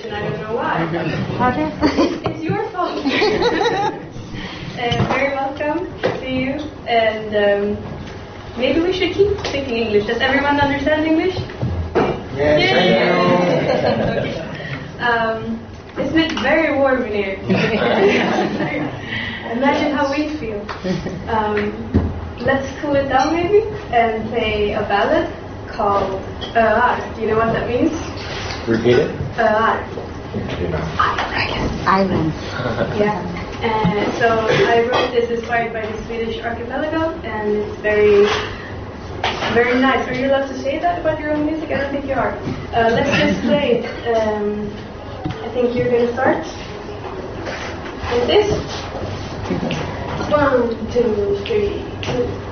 English, and I don't know why. Pardon? It's your fault. Very welcome to see you, and maybe we should keep speaking English. Does everyone understand English? Yes. Isn't it very warm in here? Imagine how we feel. Let's cool it down maybe and play a ballad called Öar. Do you know what that means? Repeat it. Öar. Island. Yeah. So I wrote this inspired by the Swedish archipelago, and it's very, very nice. Are you allowed to say that about your own music? I don't think you are. Let's just play it. I think you're going to start with this. 1, 2, 3, 2.